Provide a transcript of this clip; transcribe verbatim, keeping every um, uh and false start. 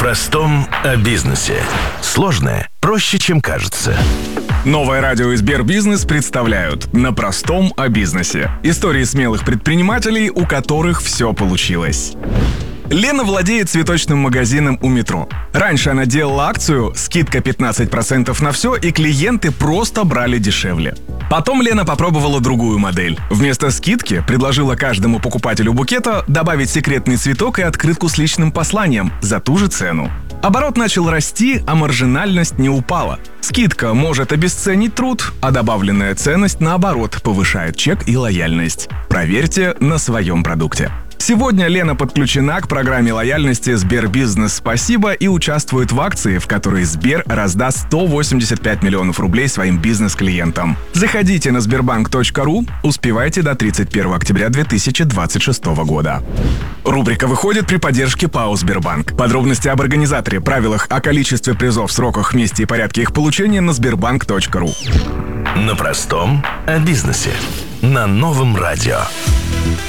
простом о бизнесе. Сложное проще, чем кажется. Новое радио и Сбербизнес представляют «На простом о бизнесе». Истории смелых предпринимателей, у которых все получилось. Лена владеет цветочным магазином у метро. Раньше она делала акцию «Скидка пятнадцать процентов на все», и клиенты просто брали дешевле. Потом Лена попробовала другую модель. Вместо скидки предложила каждому покупателю букета добавить секретный цветок и открытку с личным посланием за ту же цену. Оборот начал расти, а маржинальность не упала. Скидка может обесценить труд, а добавленная ценность, наоборот, повышает чек и лояльность. Проверьте на своем продукте. Сегодня Лена подключена к программе лояльности «Сбербизнес Спасибо» и участвует в акции, в которой Сбер раздаст сто восемьдесят пять миллионов рублей своим бизнес-клиентам. Заходите на сбербанк точка ру, успевайте до тридцать первого октября две тысячи двадцать шестого года. Рубрика выходит при поддержке ПАО «Сбербанк». Подробности об организаторе, правилах о количестве призов, сроках, месте и порядке их получения на сбербанк точка ру. На простом о бизнесе. На новом радио.